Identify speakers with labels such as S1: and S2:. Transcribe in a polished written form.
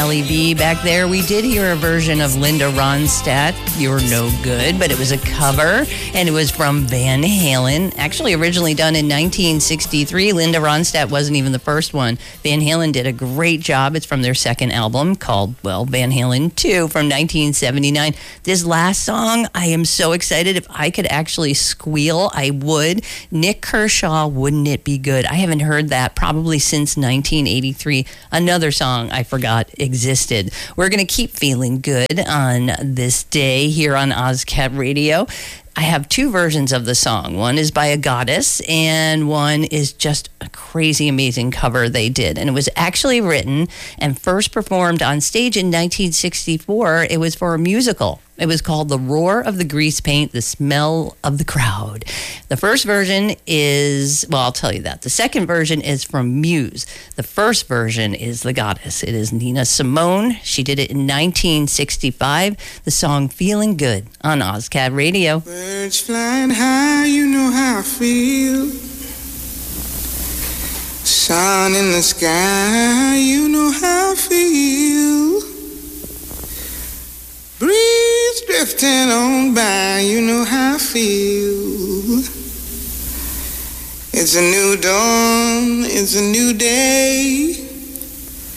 S1: Allie B back there. We did hear a version of Linda Ronstadt, You're No Good, but it was a cover, and it was from Van Halen. Actually, originally done in 1963. Linda Ronstadt wasn't even the first one. Van Halen did a great job. It's from their second album called, well, Van Halen 2 from 1979. This last song, I am so excited. If I could actually squeal, I would. Nick Kershaw, Wouldn't It Be Good? I haven't heard that probably since 1983. Another song I forgot existed. We're going to keep feeling good on this day here on OzCat Radio. I have two versions of the song. One is by a goddess, and one is just a crazy, amazing cover they did. And it was actually written and first performed on stage in 1964. It was for a musical. It was called The Roar of the Grease Paint, The Smell of the Crowd. The first version is, well, I'll tell you that. The second version is from Muse. The first version is The Goddess. It is Nina Simone. She did it in 1965. The song Feeling Good on OzCat Radio.
S2: Birds flying high, you know how I feel. Sun in the sky, you know how I feel. Breeze drifting on by, you know how I feel. It's a new dawn, it's a new day.